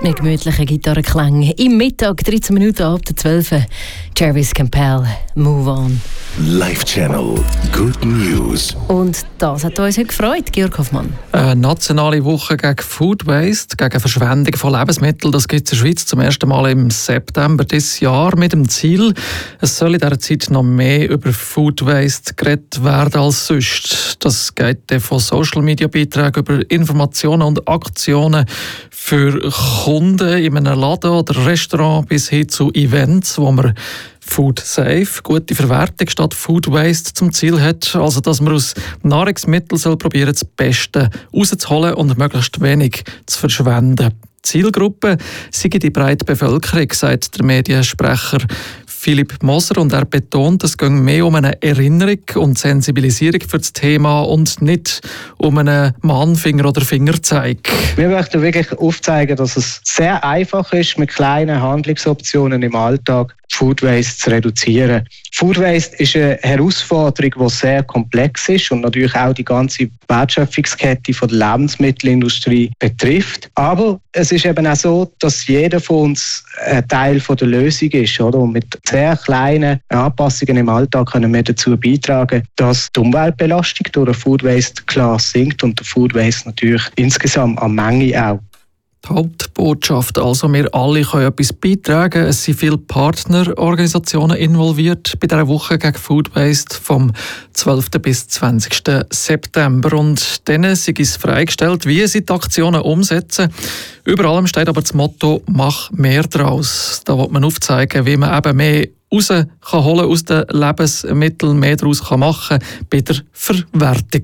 feinen, gemütlichen Gitarrenklänge. Im Mittag, 13 Minuten ab der 12. Jarvis Campbell, Move On. Live Channel Good News. Und das hat uns heute gefreut, Georg Hoffmann. Eine nationale Woche gegen Food Waste, gegen Verschwendung von Lebensmitteln, das gibt es in der Schweiz zum ersten Mal im September dieses Jahr mit dem Ziel, es soll in dieser Zeit noch mehr über Food Waste geredet werden als sonst. Das geht von Social Media Beiträgen über Informationen und Aktionen für Kunden in einem Laden oder Restaurant bis hin zu Events, wo man Food Safe, gute Verwertung statt Food Waste zum Ziel hat. Also, dass man aus Nahrungsmitteln probieren, das Beste rauszuholen und möglichst wenig zu verschwenden. Zielgruppe sei die breite Bevölkerung, sagt der Mediensprecher Philipp Moser, und er betont, es gehe mehr um eine Erinnerung und Sensibilisierung für das Thema und nicht um einen Mahnfinger oder Fingerzeig. Wir möchten wirklich aufzeigen, dass es sehr einfach ist, mit kleinen Handlungsoptionen im Alltag Food Waste zu reduzieren. Food Waste ist eine Herausforderung, die sehr komplex ist und natürlich auch die ganze Wertschöpfungskette von der Lebensmittelindustrie betrifft. Aber es ist eben auch so, dass jeder von uns ein Teil von der Lösung ist, oder? Und mit sehr kleinen Anpassungen im Alltag können wir dazu beitragen, dass die Umweltbelastung durch den Food Waste klar sinkt und der Food Waste natürlich insgesamt an Menge auch. Die Hauptbotschaft also, wir alle können etwas beitragen. Es sind viele Partnerorganisationen involviert bei dieser Woche gegen Food Waste vom 12. bis 20. September. Und denen sei es freigestellt, wie sie die Aktionen umsetzen. Über allem steht aber das Motto «Mach mehr draus». Da will man aufzeigen, wie man eben mehr rausholen aus den Lebensmitteln, mehr daraus machen kann bei der Verwertung.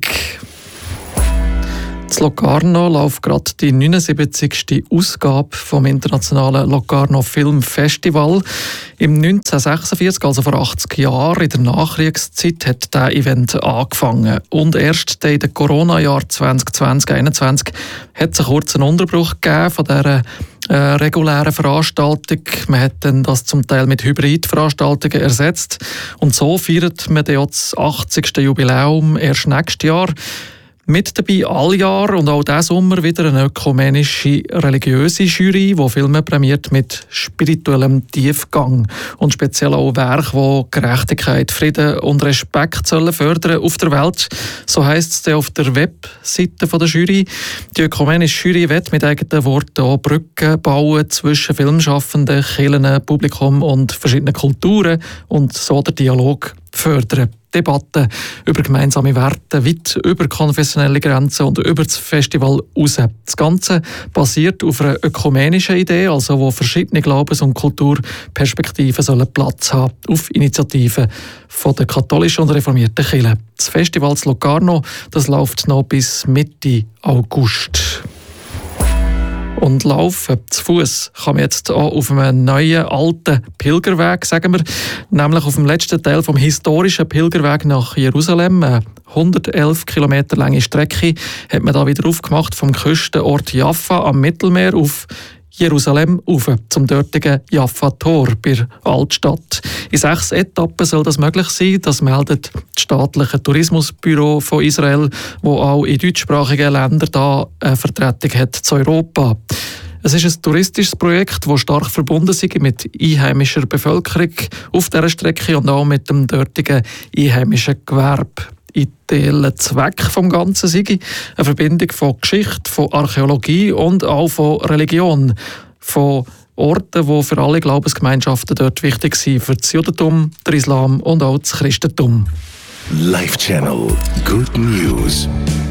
In Locarno läuft gerade die 79. Ausgabe vom internationalen Locarno Film Festival. Im 1946, also vor 80 Jahren, in der Nachkriegszeit, hat dieses Event angefangen. Und erst in den Corona-Jahren 2020-2021 hat es einen kurzen Unterbruch gegeben von dieser regulären Veranstaltung. Man hat dann das zum Teil mit Hybridveranstaltungen ersetzt. Und so feiert man dann das 80. Jubiläum erst nächstes Jahr. Mit dabei all Jahr und auch diesen Sommer wieder eine ökumenische religiöse Jury, die Filme prämiert mit spirituellem Tiefgang und speziell auch Werke, die Gerechtigkeit, Frieden und Respekt sollen fördern auf der Welt. So heisst es auf der Webseite der Jury. Die ökumenische Jury will mit eigenen Worten auch Brücken bauen zwischen Filmschaffenden, Kirchen, Publikum und verschiedenen Kulturen und so den Dialog fördern. Debatten über gemeinsame Werte, weit über konfessionelle Grenzen und über das Festival raus. Das Ganze basiert auf einer ökumenischen Idee, also wo verschiedene Glaubens- und Kulturperspektiven sollen Platz haben, auf Initiativen von der katholischen und reformierten Kirche. Das Festival zu Locarno, das läuft noch bis Mitte August. Und laufen zu Fuß kann man jetzt auch auf einem neuen, alten Pilgerweg, sagen wir, nämlich auf dem letzten Teil vom historischen Pilgerweg nach Jerusalem. Eine 111 Kilometer lange Strecke hat man da wieder aufgemacht vom Küstenort Jaffa am Mittelmeer auf Jerusalem rauf, zum dortigen Jaffa-Tor bei der Altstadt. In 6 Etappen soll das möglich sein. Das meldet das staatliche Tourismusbüro von Israel, das auch in deutschsprachigen Ländern da eine Vertretung hat zu Europa. Es ist ein touristisches Projekt, das stark verbunden ist mit einheimischer Bevölkerung auf dieser Strecke und auch mit dem dortigen einheimischen Gewerbe. Ideeller Zweck vom Ganzen sei eine Verbindung von Geschichte, von Archäologie und auch von Religion, von Orten, die für alle Glaubensgemeinschaften dort wichtig sind, für das Judentum, den Islam und auch das Christentum. Live Channel Good News.